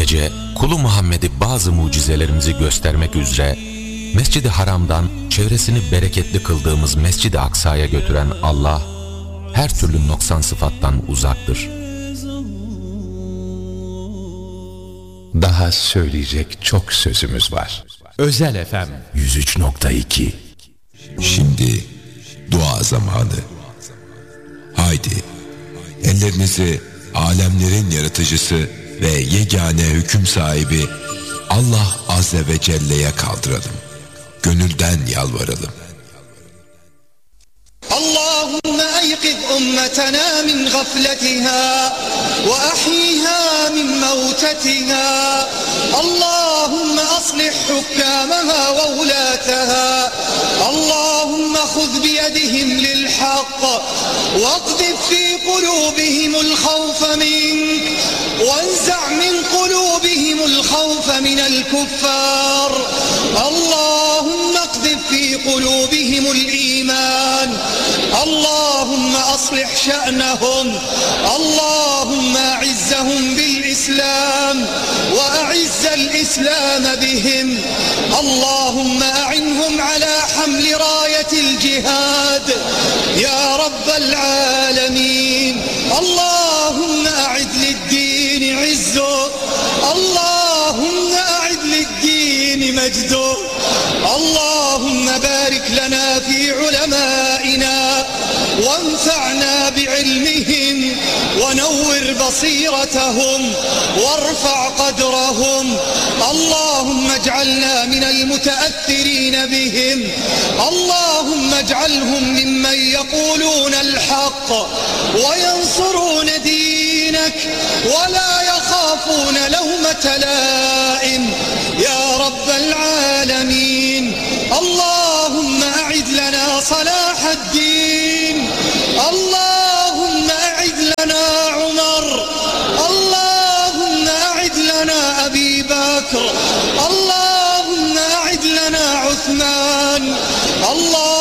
gece kulu Muhammed'i bazı mucizelerimizi göstermek üzere Mescid-i Haram'dan çevresini bereketli kıldığımız Mescid-i Aksa'ya götüren Allah her türlü noksan sıfattan uzaktır. Daha söyleyecek çok sözümüz var. Özel FM 103.2. Şimdi dua zamanı. Haydi ellerinizi alemlerin yaratıcısı ve yegane hüküm sahibi Allah Azze ve Celle'ye kaldıralım. Gönülden yalvaralım. اللهم أيقظ أمتنا من غفلتها وأحيها من موتتها اللهم أصلح حكامها وولاتها اللهم خذ بيدهم للحق واقذف في قلوبهم الخوف منك وانزع من قلوبهم الخوف من الكفار اللهم اقذف في قلوبهم الإيمان اللهم أصلح شأنهم اللهم أعزهم بالإسلام وأعز الإسلام بهم اللهم أعنهم على حمل راية الجهاد يا رب العالمين اللهم أعد للدين عزه اللهم أعد للدين مجده اللهم بارك لنا في علمائنا وانفعنا بعلمهم ونور بصيرتهم وارفع قدرهم اللهم اجعلنا من المتأثرين بهم اللهم اجعلهم ممن يقولون الحق وينصرون دينك ولا يخافون لومة لائم يا رب العالمين اللهم أعد لنا صلاح الدين اللهم أعد لنا عمر اللهم أعد لنا أبي بكر اللهم أعد لنا عثمان